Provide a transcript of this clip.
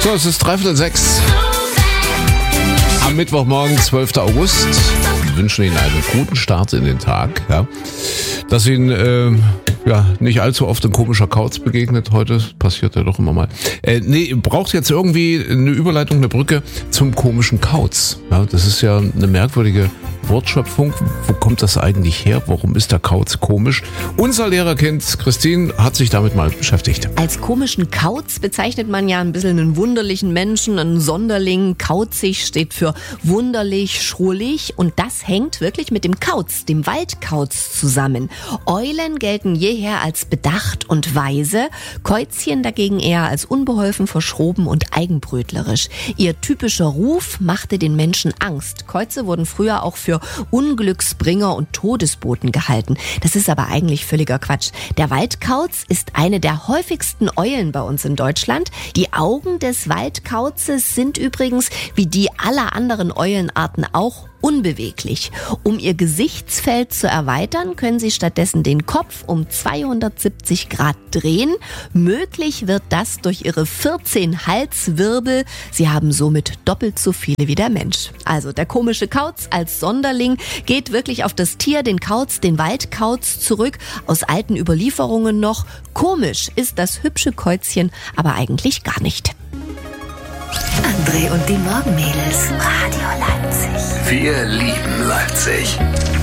So, es ist 5:03. Am Mittwochmorgen, 12. August. Wir wünschen Ihnen einen guten Start in den Tag. Ja. Dass Ihnen nicht allzu oft ein komischer Kauz begegnet heute. Passiert ja doch immer mal. Braucht jetzt irgendwie eine Überleitung, eine Brücke zum komischen Kauz. Ja, das ist ja eine merkwürdige Wortschöpfung. Wo kommt das eigentlich her? Warum ist der Kauz komisch? Unser Lehrerkind Christine hat sich damit mal beschäftigt. Als komischen Kauz bezeichnet man ja ein bisschen einen wunderlichen Menschen, einen Sonderling. Kauzig steht für wunderlich, schrullig und das hängt wirklich mit dem Kauz, dem Waldkauz zusammen. Eulen gelten jeher als bedacht und weise, Käuzchen dagegen eher als unbeholfen, verschroben und eigenbrötlerisch. Ihr typischer Ruf machte den Menschen Angst. Käuze wurden früher auch für Unglücksbringer und Todesboten gehalten. Das ist aber eigentlich völliger Quatsch. Der Waldkauz ist eine der häufigsten Eulen bei uns in Deutschland. Die Augen des Waldkauzes sind übrigens, wie die aller anderen Eulenarten auch, unbeweglich. Um ihr Gesichtsfeld zu erweitern, können sie stattdessen den Kopf um 270 Grad drehen. Möglich wird das durch ihre 14 Halswirbel. Sie haben somit doppelt so viele wie der Mensch. Also der komische Kauz als Sonderling geht wirklich auf das Tier, den Kauz, den Waldkauz zurück. Aus alten Überlieferungen noch. Komisch ist das hübsche Käuzchen aber eigentlich gar nicht. André und die Morgenmädels. Radio Leipzig. Wir lieben Leipzig.